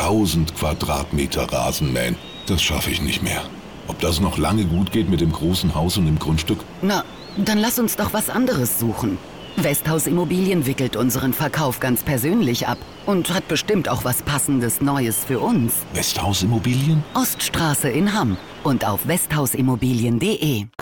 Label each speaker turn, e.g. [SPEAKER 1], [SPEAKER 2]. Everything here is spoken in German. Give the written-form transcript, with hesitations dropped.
[SPEAKER 1] 1000 Quadratmeter Rasenmähen. Das schaffe ich nicht mehr. Ob das noch lange gut geht mit dem großen Haus und dem Grundstück?
[SPEAKER 2] Na, dann lass uns doch was anderes suchen. Westhaus Immobilien wickelt unseren Verkauf ganz persönlich ab und hat bestimmt auch was Passendes Neues für uns.
[SPEAKER 1] Westhaus Immobilien?
[SPEAKER 2] Oststraße in Hamm und auf westhausimmobilien.de.